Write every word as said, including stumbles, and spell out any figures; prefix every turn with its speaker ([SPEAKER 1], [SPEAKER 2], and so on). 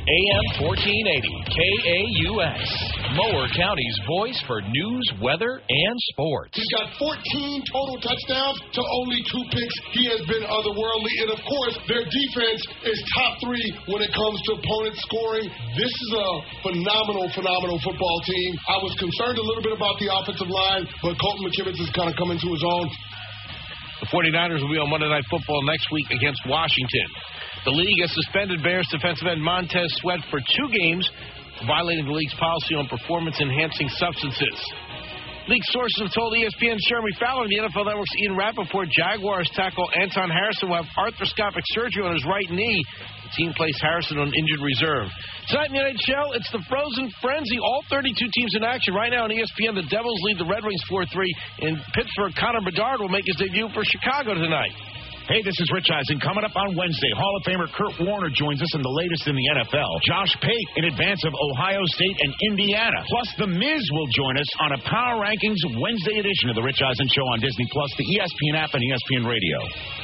[SPEAKER 1] A M fourteen eighty K A U S, Mower County's voice for news, weather, and sports.
[SPEAKER 2] He's got fourteen total touchdowns to only two picks. He has been otherworldly. And, of course, their defense is top three when it comes to opponent scoring. This is a phenomenal, phenomenal football team. I was concerned a little bit about the offensive line, but Colton McKivitz is kind of coming to his own.
[SPEAKER 3] The 49ers will be on Monday Night Football next week against Washington. The league has suspended Bears defensive end Montez Sweat for two games, violating the league's policy on performance-enhancing substances. League sources have told E S P N's Jeremy Fowler and the N F L Network's Ian Rappaport Jaguars tackle Anton Harrison will have arthroscopic surgery on his right knee. The team placed Harrison on injured reserve. Tonight in the N H L, it's the Frozen Frenzy. All thirty-two teams in action. Right now on E S P N, the Devils lead the Red Wings four three. In Pittsburgh, Connor Bedard will make his debut for Chicago tonight.
[SPEAKER 4] Hey, this is Rich Eisen. Coming up on Wednesday, Hall of Famer Kurt Warner joins us in the latest in the N F L. Josh Pate in advance of Ohio State and Indiana. Plus, The Miz will join us on a Power Rankings Wednesday edition of the Rich Eisen Show on Disney Plus, the E S P N app, and E S P N Radio.